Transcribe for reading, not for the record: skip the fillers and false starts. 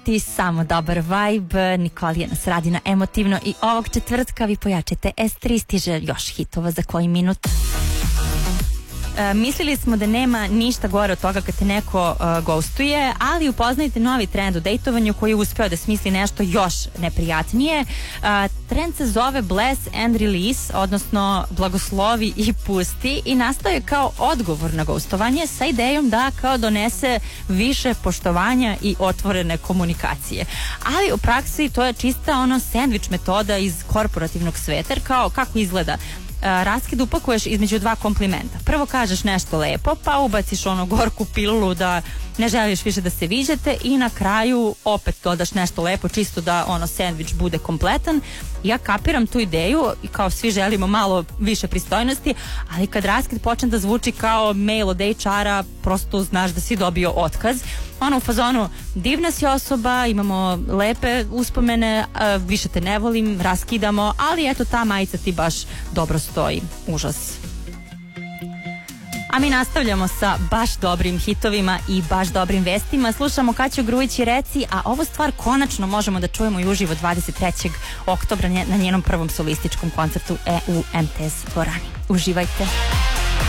Ti samo dobar vibe, Nikolija nas radi na emotivno i ovog četvrtka vi pojačajte S3, stiže još hitova za koji minut. Mislili smo da nema ništa gore od toga kad te neko gostuje, ali upoznajte novi trend u dejtovanju koji je uspeo da smisli nešto još neprijatnije. Trend se zove Bless and Release, odnosno blagoslovi i pusti, i nastao je kao odgovor na gostovanje sa idejom da kao donese više poštovanja i otvorene komunikacije. Ali u praksi to je čista sandvič metoda iz korporativnog sveta, kao kako izgleda. Raskid upakuješ između dva komplimenta. Prvo kažeš nešto lepo, pa ubaciš gorku pilulu da ne želiš više da se viđate i na kraju opet dodaš nešto lepo, čisto da sandvič bude kompletan. Ja kapiram tu ideju i kao svi želimo malo više pristojnosti, ali kad raskid počne da zvuči kao mail od HR-a, prosto znaš da si dobio otkaz. U fazonu, divna si osoba, imamo lepe uspomene, više te ne volim, raskidamo, ali eto ta majica ti baš dobro stoji. Užas. A mi nastavljamo sa baš dobrim hitovima i baš dobrim vestima. Slušamo Kaću Grujić i Reci, a ovu stvar konačno možemo da čujemo i uživo 23. oktobra na njenom prvom solističkom koncertu u MTS dvorani. Uživajte!